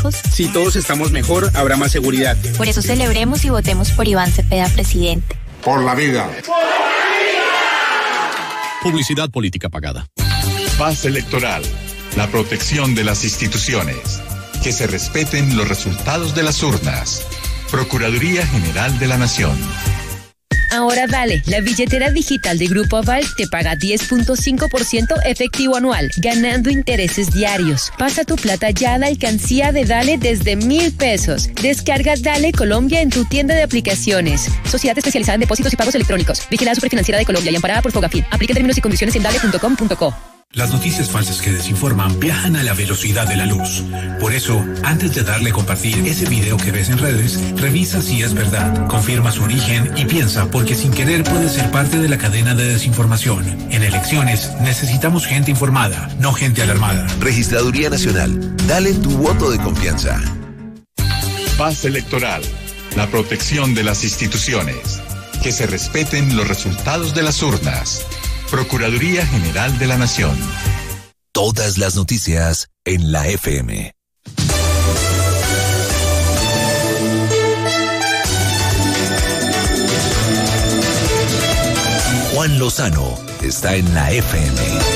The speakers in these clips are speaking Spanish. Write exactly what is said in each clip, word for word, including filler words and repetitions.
Si todos estamos mejor, habrá más seguridad. Por eso celebremos y votemos por Iván Cepeda, presidente. Por la vida. ¡Por la vida! Publicidad política pagada. Paz electoral. La protección de las instituciones. Que se respeten los resultados de las urnas. Procuraduría General de la Nación. Ahora Dale, la billetera digital de Grupo Aval te paga diez punto cinco por ciento efectivo anual, ganando intereses diarios. Pasa tu plata ya a la alcancía de Dale desde mil pesos. Descarga Dale Colombia en tu tienda de aplicaciones. Sociedad especializada en depósitos y pagos electrónicos. Vigilada Superfinanciera de Colombia y amparada por Fogafín. Aplica términos y condiciones en dale punto com punto co. Las noticias falsas que desinforman viajan a la velocidad de la luz. Por eso, antes de darle a compartir ese video que ves en redes, revisa si es verdad, confirma su origen y piensa, porque sin querer puede ser parte de la cadena de desinformación. En elecciones necesitamos gente informada, no gente alarmada. Registraduría Nacional, dale tu voto de confianza. Paz electoral, la protección de las instituciones. Que se respeten los resultados de las urnas. Procuraduría General de la Nación. Todas las noticias en la F M. Juan Lozano está en la F M.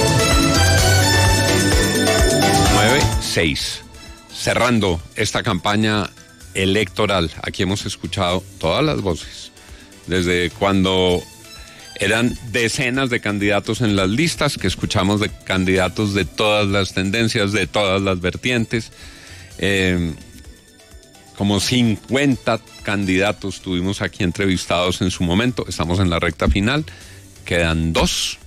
nueve seis. Cerrando esta campaña electoral, aquí hemos escuchado todas las voces. Desde cuando eran decenas de candidatos en las listas, que escuchamos de candidatos de todas las tendencias, de todas las vertientes. Eh, como cincuenta candidatos tuvimos aquí entrevistados en su momento. Estamos en la recta final. Quedan dos.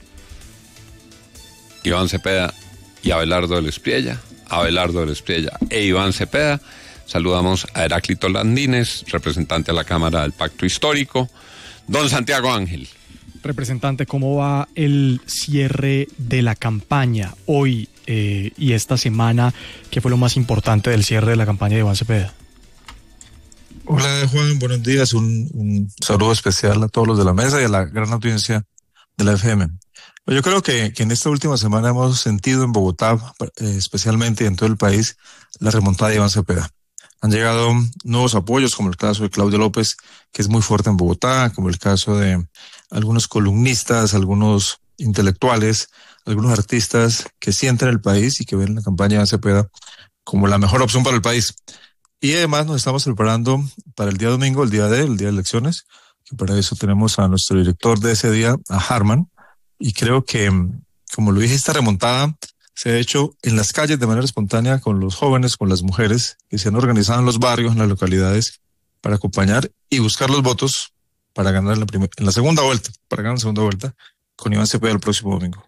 Iván Cepeda y Abelardo del Espriella. Abelardo del Espriella e Iván Cepeda. Saludamos a Heráclito Landines, representante a la Cámara del Pacto Histórico. Don Santiago Ángel. Representante, ¿cómo va el cierre de la campaña hoy eh, y esta semana? ¿Qué fue lo más importante del cierre de la campaña de Iván Cepeda? Hola Juan, buenos días. Un, un saludo especial a todos los de la mesa y a la gran audiencia de la F M. Yo creo que, que en esta última semana hemos sentido en Bogotá, eh, especialmente y en todo el país, la remontada de Iván Cepeda. Han llegado nuevos apoyos, como el caso de Claudio López, que es muy fuerte en Bogotá, como el caso de algunos columnistas, algunos intelectuales, algunos artistas que sienten el país y que ven la campaña de Iván Cepeda como la mejor opción para el país. Y además nos estamos preparando para el día domingo, el día de el día de elecciones, que para eso tenemos a nuestro director de ese día, a Harman, y creo que, como lo dije, esta remontada se ha hecho en las calles de manera espontánea con los jóvenes, con las mujeres que se han organizado en los barrios, en las localidades, para acompañar y buscar los votos para ganar en la, primer, en la segunda vuelta, para ganar en la segunda vuelta con Iván Cepeda el próximo domingo.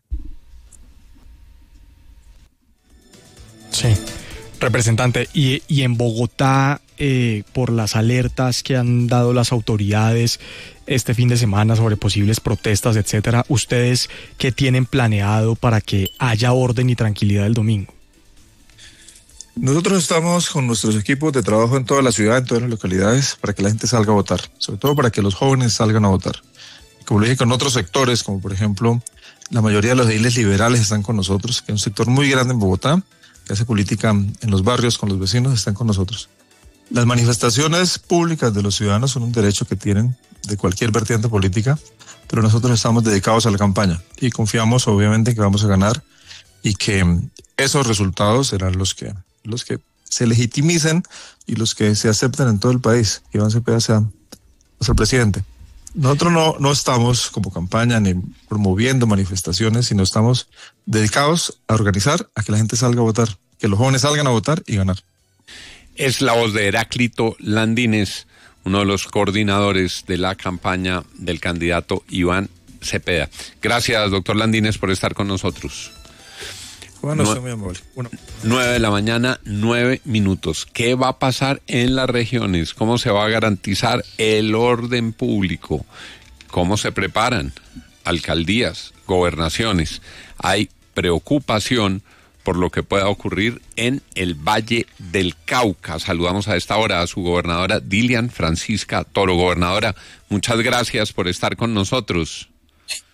Sí, representante, y, y en Bogotá, eh, por las alertas que han dado las autoridades este fin de semana sobre posibles protestas, etcétera, ¿ustedes qué tienen planeado para que haya orden y tranquilidad el domingo? Nosotros estamos con nuestros equipos de trabajo en toda la ciudad, en todas las localidades, para que la gente salga a votar, sobre todo para que los jóvenes salgan a votar. Como lo dije, con otros sectores, como por ejemplo, la mayoría de los ediles liberales están con nosotros, que es un sector muy grande en Bogotá, que hace política en los barrios con los vecinos, están con nosotros. Las manifestaciones públicas de los ciudadanos son un derecho que tienen de cualquier vertiente política, pero nosotros estamos dedicados a la campaña y confiamos obviamente que vamos a ganar y que esos resultados serán los que, los que se legitimicen y los que se acepten en todo el país, que Iván Cepeda sea el presidente. Nosotros no, no estamos como campaña ni promoviendo manifestaciones, sino estamos dedicados a organizar a que la gente salga a votar, que los jóvenes salgan a votar y ganar. Es la voz de Heráclito Landines, uno de los coordinadores de la campaña del candidato Iván Cepeda. Gracias, doctor Landines, por estar con nosotros. Bueno, no, muy amable. Bueno. Nueve de la mañana, nueve minutos. ¿Qué va a pasar en las regiones? ¿Cómo se va a garantizar el orden público? ¿Cómo se preparan alcaldías, gobernaciones? Hay preocupación por lo que pueda ocurrir en el Valle del Cauca. Saludamos a esta hora a su gobernadora Dilian Francisca Toro. Gobernadora, muchas gracias por estar con nosotros.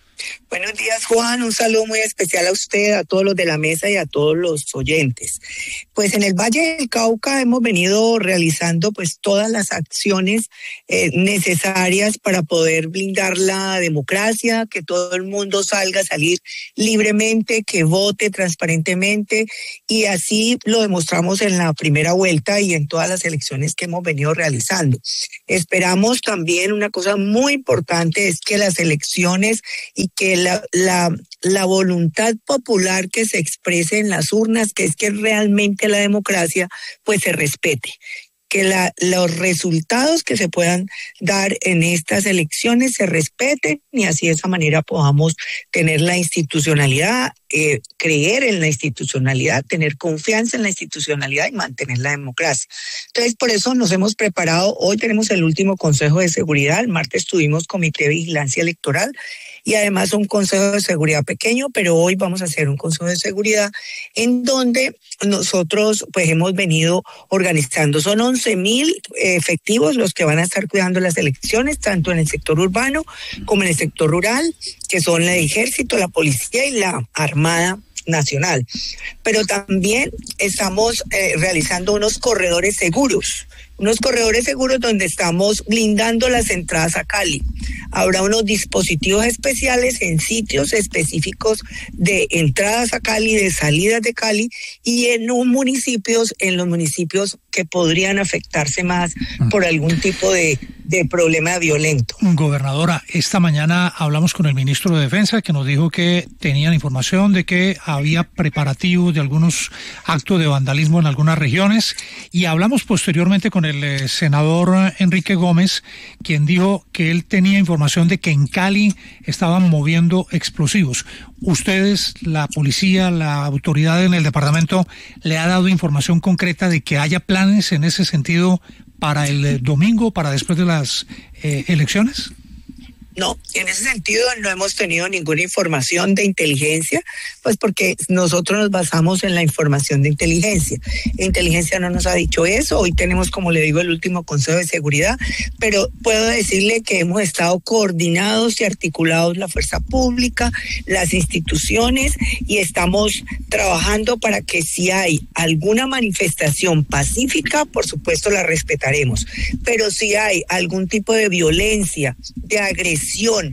Buenos días, Juan. Un saludo muy especial a usted, a todos los de la mesa y a todos los oyentes. Pues en el Valle del Cauca hemos venido realizando pues todas las acciones eh, necesarias para poder blindar la democracia, que todo el mundo salga a salir libremente, que vote transparentemente, y así lo demostramos en la primera vuelta y en todas las elecciones que hemos venido realizando. Esperamos también una cosa muy importante, es que las elecciones y que La, la, la voluntad popular que se exprese en las urnas, que es que realmente la democracia, pues se respete. Que la, los resultados que se puedan dar en estas elecciones se respeten y así de esa manera podamos tener la institucionalidad, eh, creer en la institucionalidad, tener confianza en la institucionalidad y mantener la democracia. Entonces, por eso nos hemos preparado. Hoy tenemos el último Consejo de Seguridad, el martes tuvimos Comité de Vigilancia Electoral y además un Consejo de Seguridad pequeño, pero hoy vamos a hacer un Consejo de Seguridad en donde nosotros pues hemos venido organizando. Son once mil efectivos los que van a estar cuidando las elecciones, tanto en el sector urbano como en el sector rural, que son el Ejército, la Policía y la Armada Nacional. Pero también estamos eh, realizando unos corredores seguros, unos corredores seguros donde estamos blindando las entradas a Cali. Habrá unos dispositivos especiales en sitios específicos de entradas a Cali, de salidas de Cali y en un municipios, en los municipios que podrían afectarse más por algún tipo de, de problema violento. Gobernadora, esta mañana hablamos con el ministro de Defensa que nos dijo que tenían información de que había preparativos de algunos actos de vandalismo en algunas regiones y hablamos posteriormente con el eh, senador Enrique Gómez, quien dijo que él tenía información de que en Cali estaban moviendo explosivos. ¿Ustedes, la policía, la autoridad en el departamento, le ha dado información concreta de que haya planes en ese sentido para el domingo, para después de las eh, elecciones? No, en ese sentido no hemos tenido ninguna información de inteligencia, pues porque nosotros nos basamos en la información de inteligencia. La inteligencia no nos ha dicho eso. Hoy tenemos, como le digo, el último Consejo de Seguridad, pero puedo decirle que hemos estado coordinados y articulados la fuerza pública, las instituciones, y estamos trabajando para que si hay alguna manifestación pacífica, por supuesto la respetaremos, pero si hay algún tipo de violencia, de agresión,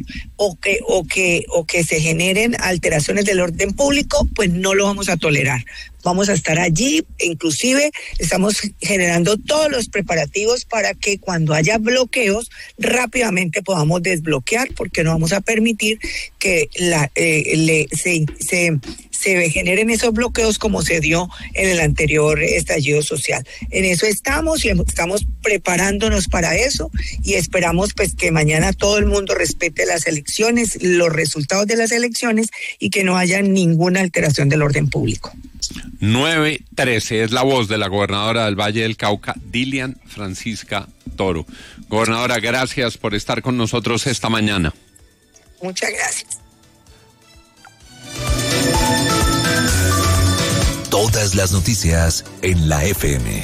o que o que o que se generen alteraciones del orden público, pues no lo vamos a tolerar. Vamos a estar allí, inclusive estamos generando todos los preparativos para que cuando haya bloqueos rápidamente podamos desbloquear, porque no vamos a permitir que la eh, le, se, se se generen esos bloqueos como se dio en el anterior estallido social. En eso estamos y estamos preparándonos para eso y esperamos pues que mañana todo el mundo respete las elecciones, los resultados de las elecciones y que no haya ninguna alteración del orden público. nueve trece es la voz de la gobernadora del Valle del Cauca, Dilian Francisca Toro. Gobernadora, gracias por estar con nosotros esta mañana. Muchas gracias. Todas las noticias en la F M.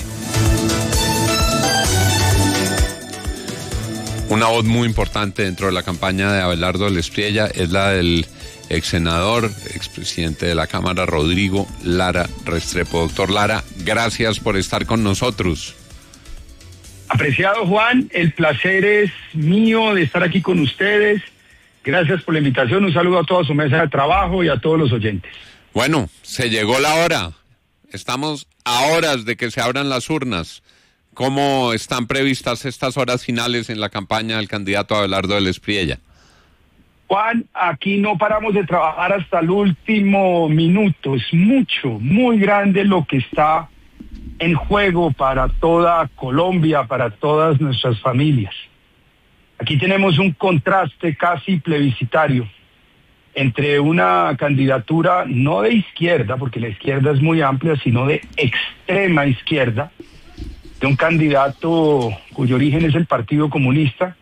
Una voz muy importante dentro de la campaña de Abelardo Lespriella es la del ex senador, expresidente de la Cámara, Rodrigo Lara Restrepo. Doctor Lara, gracias por estar con nosotros. Apreciado Juan, el placer es mío de estar aquí con ustedes. Gracias por la invitación, un saludo a toda su mesa de trabajo y a todos los oyentes. Bueno, se llegó la hora. Estamos a horas de que se abran las urnas. ¿Cómo están previstas estas horas finales en la campaña del candidato Abelardo Lespriella? Juan, aquí no paramos de trabajar hasta el último minuto. Es mucho, muy grande lo que está en juego para toda Colombia, para todas nuestras familias. Aquí tenemos un contraste casi plebiscitario entre una candidatura no de izquierda, porque la izquierda es muy amplia, sino de extrema izquierda, de un candidato cuyo origen es el Partido Comunista,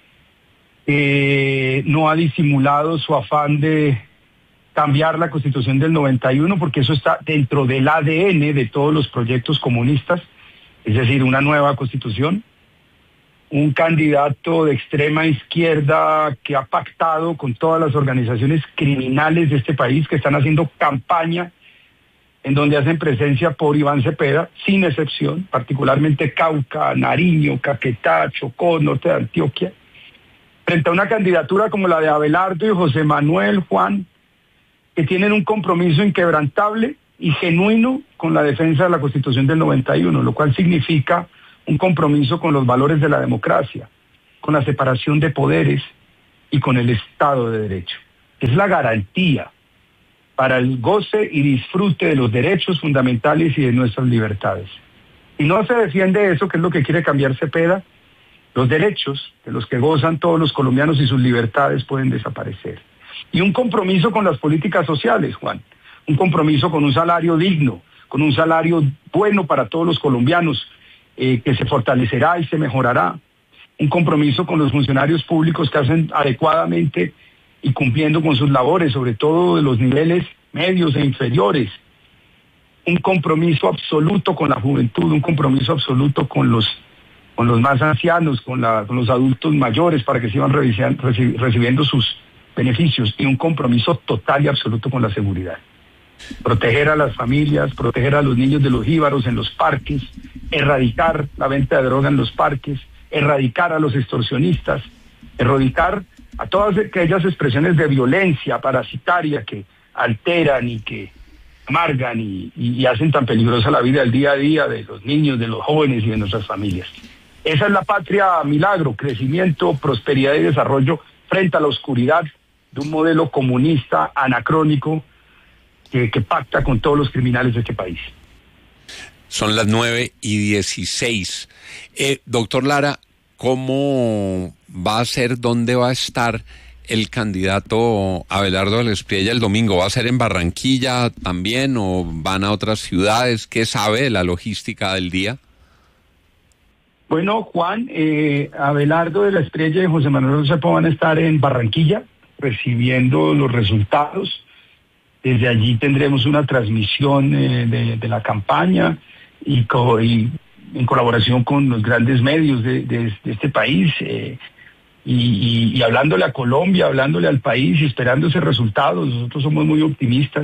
eh, no ha disimulado su afán de cambiar la Constitución del noventa y uno, porque eso está dentro del A D N de todos los proyectos comunistas, es decir, una nueva Constitución. un candidato de extrema izquierda que ha pactado con todas las organizaciones criminales de este país que están haciendo campaña en donde hacen presencia por Iván Cepeda, sin excepción, particularmente Cauca, Nariño, Caquetá, Chocó, norte de Antioquia, frente a una candidatura como la de Abelardo y José Manuel Juan, que tienen un compromiso inquebrantable y genuino con la defensa de la Constitución del noventa y uno, lo cual significa un compromiso con los valores de la democracia, con la separación de poderes y con el Estado de Derecho. Es la garantía para el goce y disfrute de los derechos fundamentales y de nuestras libertades. Y no se defiende eso, que es lo que quiere cambiar Cepeda, los derechos de los que gozan todos los colombianos y sus libertades pueden desaparecer. Y un compromiso con las políticas sociales, Juan, un compromiso con un salario digno, con un salario bueno para todos los colombianos, eh, que se fortalecerá y se mejorará, un compromiso con los funcionarios públicos que hacen adecuadamente y cumpliendo con sus labores, sobre todo de los niveles medios e inferiores, un compromiso absoluto con la juventud, un compromiso absoluto con los, con los más ancianos, con, la, con los adultos mayores para que sigan recibi- recibiendo sus beneficios, y un compromiso total y absoluto con la seguridad. Proteger a las familias, proteger a los niños de los jíbaros en los parques, erradicar la venta de droga en los parques, erradicar a los extorsionistas, erradicar a todas aquellas expresiones de violencia parasitaria que alteran y que amargan y, y, y hacen tan peligrosa la vida del día a día de los niños, de los jóvenes y de nuestras familias. Esa es la patria milagro, crecimiento, prosperidad y desarrollo frente a la oscuridad de un modelo comunista anacrónico que, que pacta con todos los criminales de este país. Son las nueve y dieciséis. Eh, doctor Lara, ¿cómo va a ser, dónde va a estar el candidato Abelardo del Espriella el domingo? ¿Va a ser en Barranquilla también o van a otras ciudades? ¿Qué sabe de la logística del día? Bueno, Juan, eh, Abelardo de la Espriella y José Manuel Cepo van a estar en Barranquilla recibiendo los resultados. Desde allí tendremos una transmisión eh, de, de la campaña y, co- y en colaboración con los grandes medios de, de, de este país, eh, y, y, y hablándole a Colombia, hablándole al país y esperando ese resultado. Nosotros somos muy optimistas.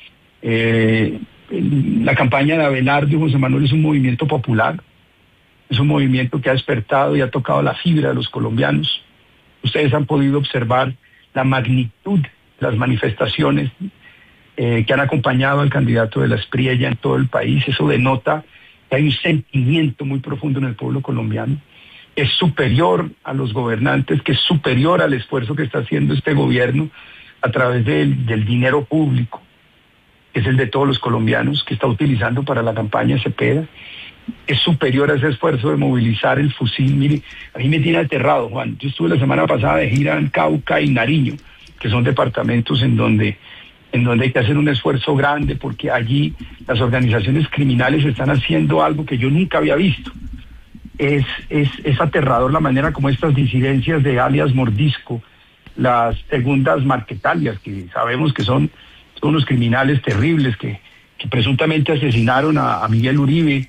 Eh, la campaña de Abelardo y José Manuel es un movimiento popular, es un movimiento que ha despertado y ha tocado la fibra de los colombianos. Ustedes han podido observar la magnitud de las manifestaciones eh, que han acompañado al candidato de la Espriella en todo el país. Eso denota que hay un sentimiento muy profundo en el pueblo colombiano, que es superior a los gobernantes, que es superior al esfuerzo que está haciendo este gobierno a través del, del dinero público, que es el de todos los colombianos, que está utilizando para la campaña Cepeda. Es superior a ese esfuerzo de movilizar el fusil. Mire, a mí me tiene aterrado, Juan. Yo estuve la semana pasada de gira en Cauca y Nariño, que son departamentos en donde, en donde hay que hacer un esfuerzo grande, porque allí las organizaciones criminales están haciendo algo que yo nunca había visto. Es, es, es aterrador la manera como estas disidencias de alias Mordisco, las segundas Marquetalias, que sabemos que son, son unos criminales terribles que, que presuntamente asesinaron a, a Miguel Uribe,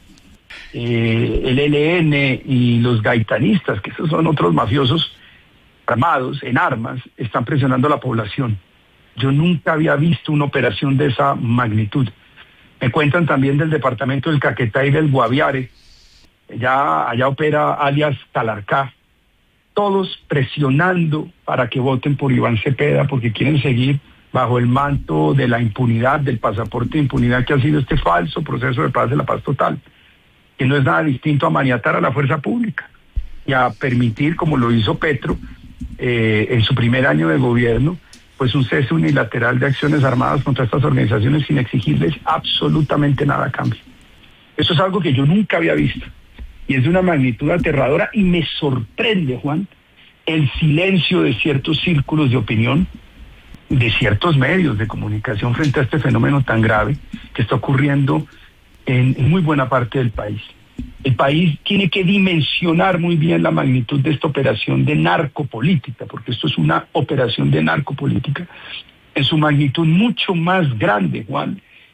eh, el E L N y los gaitanistas, que esos son otros mafiosos armados en armas, están presionando a la población. Yo nunca había visto una operación de esa magnitud. Me cuentan también del departamento del Caquetá y del Guaviare. Ya allá opera alias Talarcá, todos presionando para que voten por Iván Cepeda, porque quieren seguir bajo el manto de la impunidad, del pasaporte de impunidad que ha sido este falso proceso de paz de la paz total, que no es nada distinto a maniatar a la fuerza pública y a permitir, como lo hizo Petro eh, en su primer año de gobierno, pues un cese unilateral de acciones armadas contra estas organizaciones sin exigirles absolutamente nada a cambio. Eso es algo que yo nunca había visto. Y es de una magnitud aterradora, y me sorprende, Juan, el silencio de ciertos círculos de opinión, de ciertos medios de comunicación frente a este fenómeno tan grave que está ocurriendo en, en muy buena parte del país. El país tiene que dimensionar muy bien la magnitud de esta operación de narcopolítica, porque esto es una operación de narcopolítica, en su magnitud mucho más grande, Juan,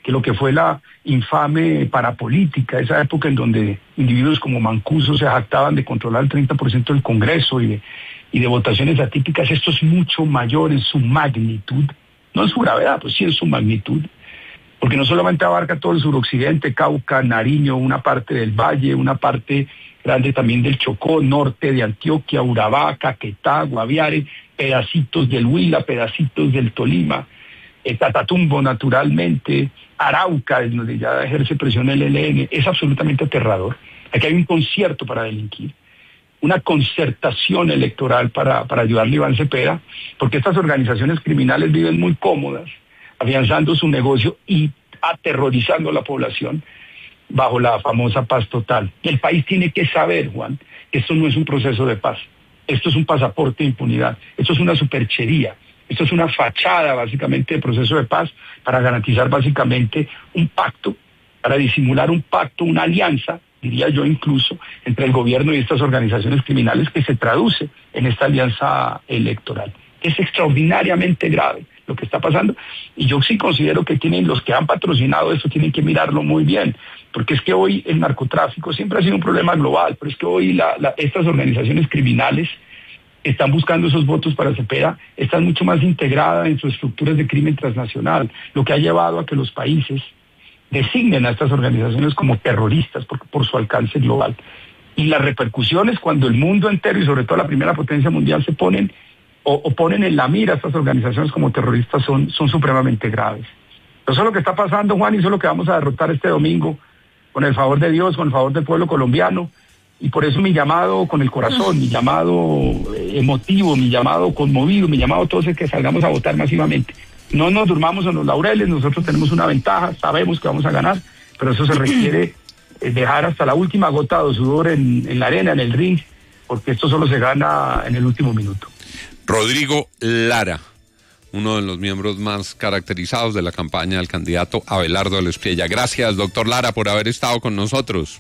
que lo que fue la infame parapolítica, esa época en donde individuos como Mancuso se jactaban de controlar el treinta por ciento del Congreso y de, y de votaciones atípicas, esto es mucho mayor en su magnitud, no en su gravedad, pues sí en su magnitud, porque no solamente abarca todo el suroccidente, Cauca, Nariño, una parte del Valle, una parte grande también del Chocó, norte de Antioquia, Urabá, Caquetá, Guaviare, pedacitos del Huila, pedacitos del Tolima, eh, Catatumbo naturalmente, Arauca, donde ya ejerce presión el E L N, es absolutamente aterrador. Aquí hay un concierto para delinquir, una concertación electoral para, para ayudarle a Iván Cepeda, porque estas organizaciones criminales viven muy cómodas, afianzando su negocio y aterrorizando a la población bajo la famosa paz total. El país tiene que saber, Juan, que esto no es un proceso de paz, esto es un pasaporte de impunidad, esto es una superchería, esto es una fachada básicamente de proceso de paz para garantizar básicamente un pacto, para disimular un pacto, una alianza, diría yo incluso, entre el gobierno y estas organizaciones criminales que se traduce en esta alianza electoral. Es extraordinariamente grave lo que está pasando y yo sí considero que tienen los que han patrocinado eso tienen que mirarlo muy bien, porque es que hoy el narcotráfico siempre ha sido un problema global, pero es que hoy la, la, estas organizaciones criminales están buscando esos votos para Cepeda, están mucho más integradas en sus estructuras de crimen transnacional, lo que ha llevado a que los países designen a estas organizaciones como terroristas por, por su alcance global. Y las repercusiones cuando el mundo entero y sobre todo la primera potencia mundial se ponen o, o ponen en la mira a estas organizaciones como terroristas son, son supremamente graves. Eso es lo que está pasando, Juan, y eso es lo que vamos a derrotar este domingo con el favor de Dios, con el favor del pueblo colombiano. Y por eso mi llamado con el corazón, mi llamado emotivo, mi llamado conmovido, mi llamado todos es que salgamos a votar masivamente. No nos durmamos en los laureles, nosotros tenemos una ventaja, sabemos que vamos a ganar, pero eso se requiere dejar hasta la última gota de sudor en, en la arena, en el ring, porque esto solo se gana en el último minuto. Rodrigo Lara, uno de los miembros más caracterizados de la campaña del candidato Abelardo de la Espriella. Gracias, doctor Lara, por haber estado con nosotros.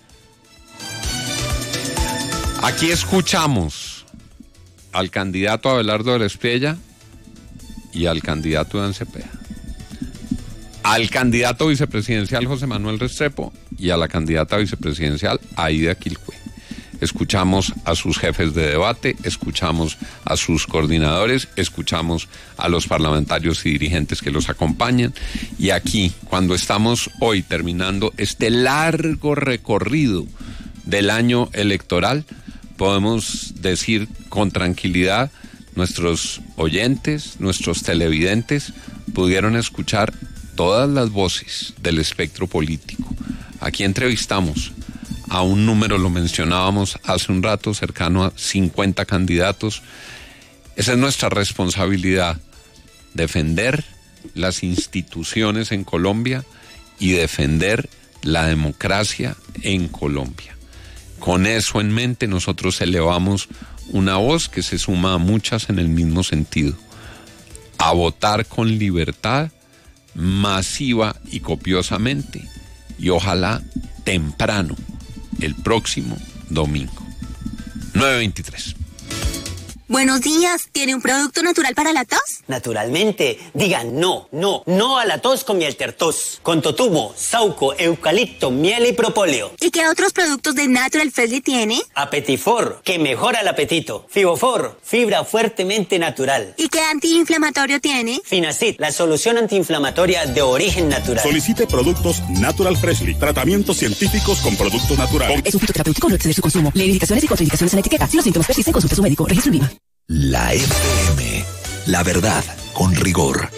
Aquí escuchamos al candidato Abelardo de la Espriella y al candidato Iván Cepeda, al candidato vicepresidencial José Manuel Restrepo y a la candidata vicepresidencial Aida Quilcue. Escuchamos a sus jefes de debate, escuchamos a sus coordinadores, escuchamos a los parlamentarios y dirigentes que los acompañan. Y aquí, cuando estamos hoy terminando este largo recorrido del año electoral, podemos decir con tranquilidad, nuestros oyentes, nuestros televidentes pudieron escuchar todas las voces del espectro político. Aquí entrevistamos a un número, lo mencionábamos hace un rato, cercano a cincuenta candidatos. Esa es nuestra responsabilidad, defender las instituciones en Colombia y defender la democracia en Colombia. Con eso en mente nosotros elevamos una voz que se suma a muchas en el mismo sentido, a votar con libertad, masiva y copiosamente, y ojalá temprano, el próximo domingo. nueve veintitrés. Buenos días, ¿tiene un producto natural para la tos? Naturalmente, digan no, no, no a la tos con miel tertos, con totumo, sauco, eucalipto, miel y propóleo. ¿Y qué otros productos de Natural Freshly tiene? Apetifor, que mejora el apetito. Fibofor, fibra fuertemente natural. ¿Y qué antiinflamatorio tiene? Finacid, la solución antiinflamatoria de origen natural. Solicite productos Natural Freshly, tratamientos científicos con productos naturales. Es un fitoterapéutico, no excede su consumo. Lee indicaciones y contraindicaciones en la etiqueta. Si los síntomas persisten, consulte a su médico. Registro INVIMA. La F M, la verdad con rigor.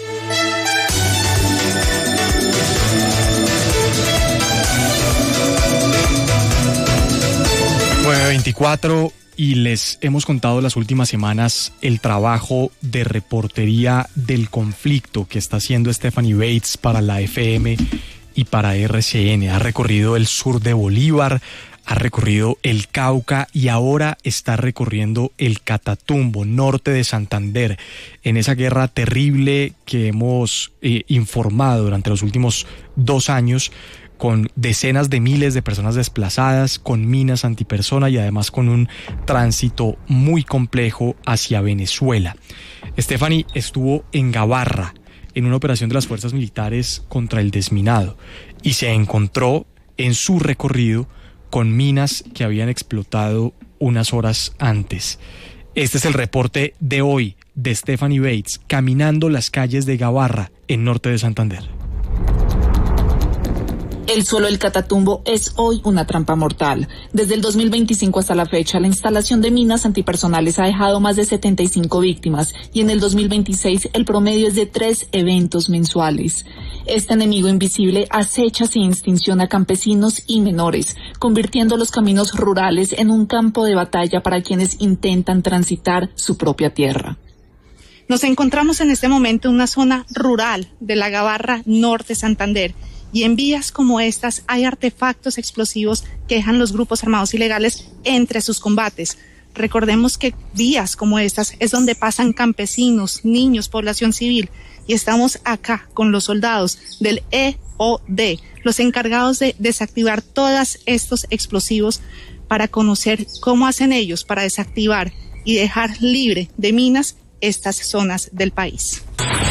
nueve veinticuatro y les hemos contado las últimas semanas el trabajo de reportería del conflicto que está haciendo Stephanie Bates para la F M y para R C N. Ha recorrido el sur de Bolívar, ha recorrido el Cauca y ahora está recorriendo el Catatumbo, norte de Santander, en esa guerra terrible que hemos eh, informado durante los últimos dos años, con decenas de miles de personas desplazadas, con minas antipersona y además con un tránsito muy complejo hacia Venezuela. Stephanie estuvo en Gabarra, en una operación de las fuerzas militares contra el desminado y se encontró en su recorrido con minas que habían explotado unas horas antes. Este es el reporte de hoy de Stephanie Bates, caminando las calles de Gabarra, en norte de Santander. El suelo del Catatumbo es hoy una trampa mortal. Desde el dos mil veinticinco hasta la fecha, la instalación de minas antipersonales ha dejado más de setenta y cinco víctimas y en el dos mil veintiséis el promedio es de tres eventos mensuales. Este enemigo invisible acecha sin distinción a campesinos y menores, convirtiendo los caminos rurales en un campo de batalla para quienes intentan transitar su propia tierra. Nos encontramos en este momento en una zona rural de la Gabarra Norte Santander. Y en vías como estas hay artefactos explosivos que dejan los grupos armados ilegales entre sus combates. Recordemos que vías como estas es donde pasan campesinos, niños, población civil. Y estamos acá con los soldados del E O D, los encargados de desactivar todos estos explosivos para conocer cómo hacen ellos para desactivar y dejar libre de minas estas zonas del país.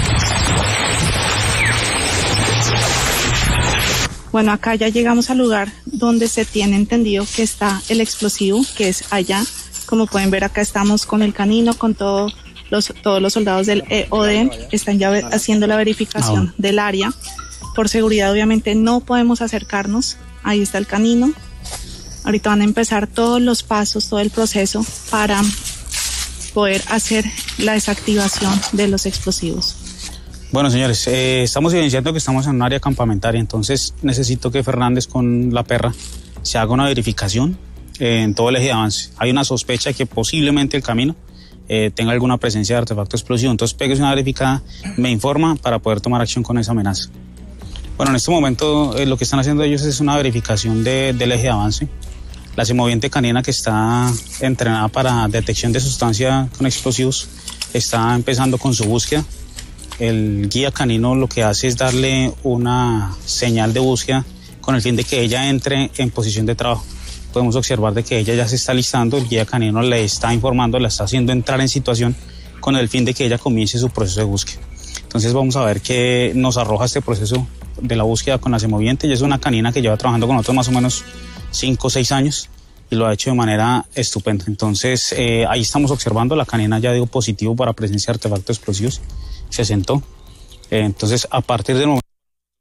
Bueno, acá ya llegamos al lugar donde se tiene entendido que está el explosivo, que es allá. Como pueden ver, acá estamos con el canino, con todo los, todos los soldados del E O D. Están ya haciendo la verificación del área. Por seguridad, obviamente, no podemos acercarnos. Ahí está el canino. Ahorita van a empezar todos los pasos, todo el proceso para poder hacer la desactivación de los explosivos. Bueno, señores, eh, estamos evidenciando que estamos en un área campamentaria, entonces necesito que Fernández con la perra se haga una verificación eh, en todo el eje de avance. Hay una sospecha de que posiblemente el camino eh, tenga alguna presencia de artefacto explosivo, entonces péguese una verificada, me informa para poder tomar acción con esa amenaza. Bueno, en este momento eh, lo que están haciendo ellos es una verificación de, del eje de avance. La semoviente canina que está entrenada para detección de sustancia con explosivos está empezando con su búsqueda. El guía canino lo que hace es darle una señal de búsqueda con el fin de que ella entre en posición de trabajo. Podemos observar de que ella ya se está listando, el guía canino le está informando, la está haciendo entrar en situación con el fin de que ella comience su proceso de búsqueda. Entonces vamos a ver qué nos arroja este proceso de la búsqueda con la semoviente. Ella es una canina que lleva trabajando con nosotros más o menos cinco o seis años y lo ha hecho de manera estupenda. Entonces eh, ahí estamos observando, la canina ya dio positivo para presencia de artefactos explosivos. Se sentó. Eh, entonces, a partir del momento...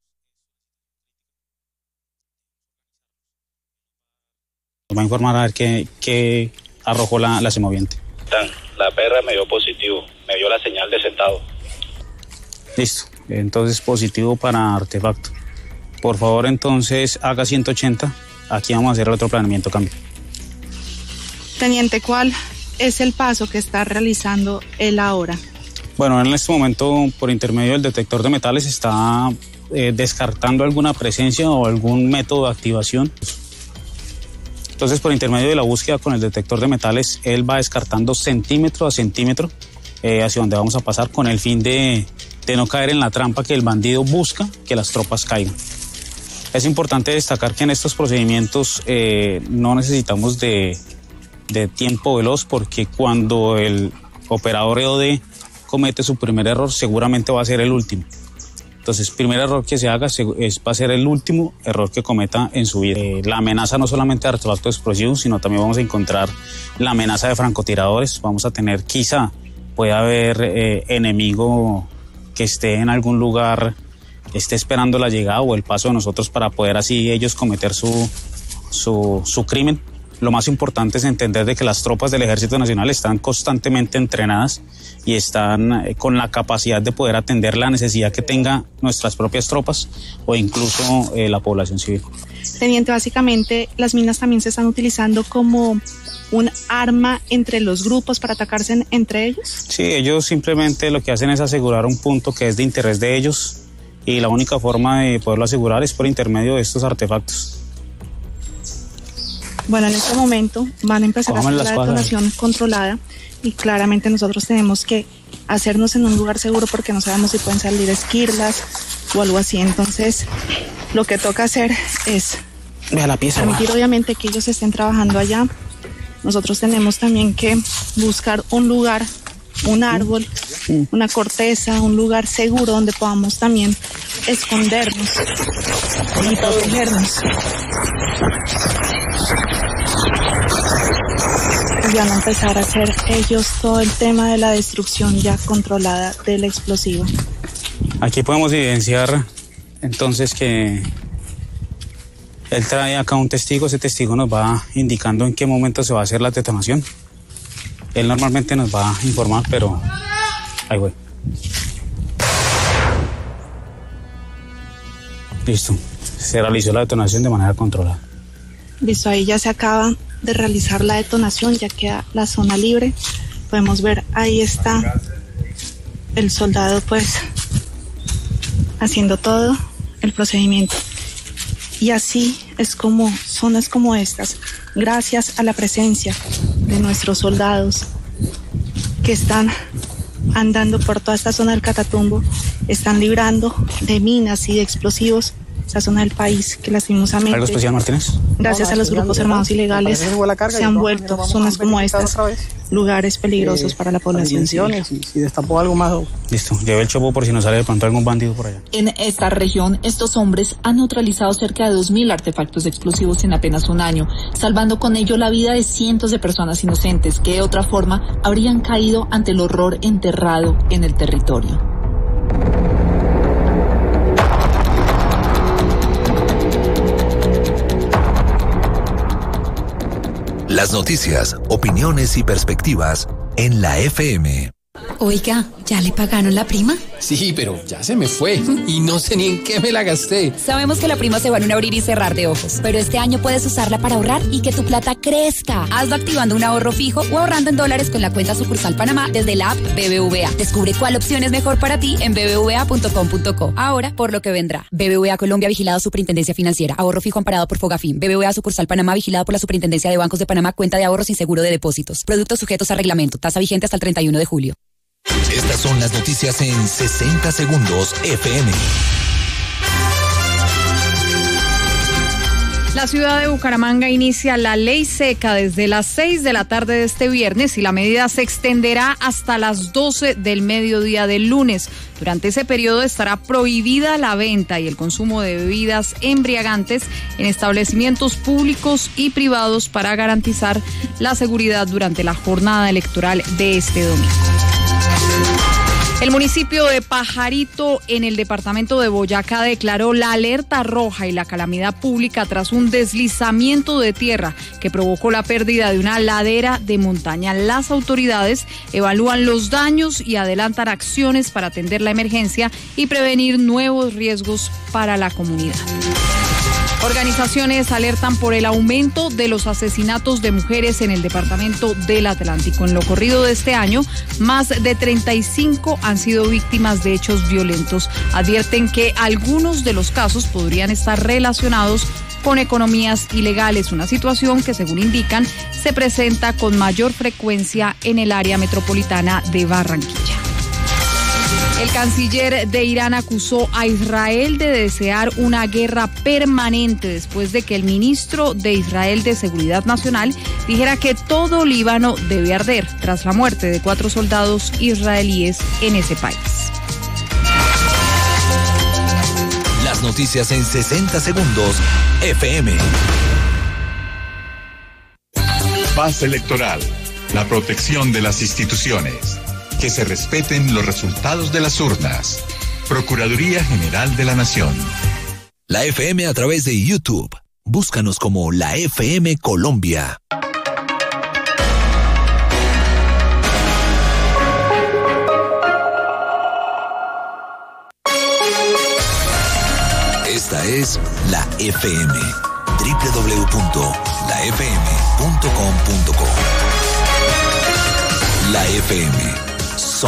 Nos va a informar a ver qué, qué arrojó la, la semoviente. La perra me dio positivo, me dio la señal de sentado. Listo. Entonces, positivo para artefacto. Por favor, entonces, haga ciento ochenta. Aquí vamos a hacer el otro planeamiento, cambio. Teniente, ¿cuál es el paso que está realizando él ahora? Bueno, en este momento, por intermedio del detector de metales, está eh, descartando alguna presencia o algún método de activación. Entonces, por intermedio de la búsqueda con el detector de metales, él va descartando centímetro a centímetro eh, hacia donde vamos a pasar con el fin de, de no caer en la trampa que el bandido busca que las tropas caigan. Es importante destacar que en estos procedimientos eh, no necesitamos de, de tiempo veloz, porque cuando el operador E O D comete su primer error, seguramente va a ser el último. Entonces, el primer error que se haga es, va a ser el último error que cometa en su vida. Eh, la amenaza no solamente de artefactos explosivos, sino también vamos a encontrar la amenaza de francotiradores. Vamos a tener, quizá, puede haber eh, enemigo que esté en algún lugar, esté esperando la llegada o el paso de nosotros para poder así ellos cometer su, su, su crimen. Lo más importante es entender de que las tropas del Ejército Nacional están constantemente entrenadas y están con la capacidad de poder atender la necesidad que tengan nuestras propias tropas o incluso eh, la población civil. Teniente, básicamente las minas también se están utilizando como un arma entre los grupos para atacarse en, entre ellos. Sí, ellos simplemente lo que hacen es asegurar un punto que es de interés de ellos y la única forma de poderlo asegurar es por intermedio de estos artefactos. Bueno, en este momento van a empezar a hacer la detonación controlada y claramente nosotros tenemos que hacernos en un lugar seguro porque no sabemos si pueden salir esquirlas o algo así. Entonces, lo que toca hacer es Vea la pieza, permitir va. obviamente que ellos estén trabajando allá. Nosotros tenemos también que buscar un lugar, un árbol una corteza, un lugar seguro donde podamos también escondernos y protegernos. Y van a empezar a hacer ellos todo el tema de la destrucción ya controlada del explosivo. Aquí podemos evidenciar entonces que él trae acá un testigo, ese testigo nos va indicando en qué momento se va a hacer la detonación. Él normalmente nos va a informar, pero ahí voy. Listo, se realizó la detonación de manera controlada. Listo, ahí ya se acaba de realizar la detonación, ya queda la zona libre. Podemos ver, ahí está el soldado pues haciendo todo el procedimiento. Y así es como zonas como estas, gracias a la presencia de nuestros soldados que están andando por toda esta zona del Catatumbo, están librando de minas y de explosivos esa zona del país que lastimosamente, ¿Algo especial, Martínez? gracias a los grupos armados ilegales, se han vuelto zonas como estas lugares peligrosos para la población civil. Si destapó algo más. Listo, llevé el chopo por si nos sale de pronto algún bandido por allá. En esta región, estos hombres han neutralizado cerca de dos mil artefactos explosivos en apenas un año, salvando con ello la vida de cientos de personas inocentes que de otra forma habrían caído ante el horror enterrado en el territorio. Las noticias, opiniones y perspectivas en la F M. Oiga, ¿ya le pagaron la prima? Sí, pero ya se me fue y no sé ni en qué me la gasté. Sabemos que la prima se va en un abrir y cerrar de ojos, pero este año puedes usarla para ahorrar y que tu plata crezca. Hazlo activando un ahorro fijo o ahorrando en dólares con la cuenta sucursal Panamá desde la app B B V A. Descubre cuál opción es mejor para ti en b b v a punto com punto co. Ahora, por lo que vendrá. B B V A Colombia, vigilado Superintendencia Financiera. Ahorro fijo amparado por Fogafín. B B V A sucursal Panamá, vigilado por la Superintendencia de Bancos de Panamá. Cuenta de ahorros sin seguro de depósitos. Productos sujetos a reglamento. Tasa vigente hasta el treinta y uno de julio. Estas son las noticias en sesenta segundos F M. La ciudad de Bucaramanga inicia la ley seca desde las seis de la tarde de este viernes y la medida se extenderá hasta las doce del mediodía del lunes. Durante ese periodo estará prohibida la venta y el consumo de bebidas embriagantes en establecimientos públicos y privados para garantizar la seguridad durante la jornada electoral de este domingo. El municipio de Pajarito, en el departamento de Boyacá, declaró la alerta roja y la calamidad pública tras un deslizamiento de tierra que provocó la pérdida de una ladera de montaña. Las autoridades evalúan los daños y adelantan acciones para atender la emergencia y prevenir nuevos riesgos para la comunidad. Organizaciones alertan por el aumento de los asesinatos de mujeres en el departamento del Atlántico. En lo corrido de este año, más de treinta y cinco han sido víctimas de hechos violentos. Advierten que algunos de los casos podrían estar relacionados con economías ilegales, una situación que, según indican, se presenta con mayor frecuencia en el área metropolitana de Barranquilla. El canciller de Irán acusó a Israel de desear una guerra permanente después de que el ministro de Israel de Seguridad Nacional dijera que todo Líbano debe arder tras la muerte de cuatro soldados israelíes en ese país. Las noticias en sesenta segundos F M. Paz electoral, la protección de las instituciones. Que se respeten los resultados de las urnas. Procuraduría General de la Nación. La F M a través de YouTube. Búscanos como la F M Colombia. Esta es la F M. doble u doble u doble u punto la f m punto com punto co. La F M.